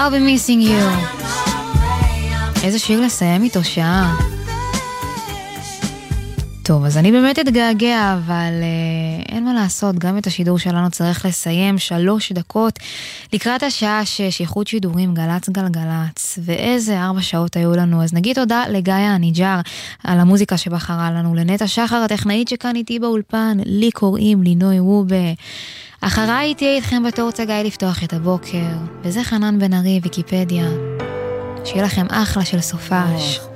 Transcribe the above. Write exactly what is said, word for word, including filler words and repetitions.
I'll be missing you. איזה שיר לסיים איתו שעה. טוב, אז אני באמת אתגעגע, אבל אה, אין מה לעשות, גם את השידור שלנו צריך לסיים, שלוש דקות לקראת השעה שש, איכות שידורים גלץ גלגלץ, ואיזה ארבע שעות היו לנו. אז נגיד תודה לגיא הניג'ר על המוזיקה שבחרה לנו, לנטע שחר הטכנאית שכאן איתי באולפן, לי קוראים לינוי וובה, אחריי תהיה איתכם בתור צגאי לפתוח את הבוקר, וזה חנן בן ארי, ויקיפדיה. שיהיה לכם אחלה של סופש.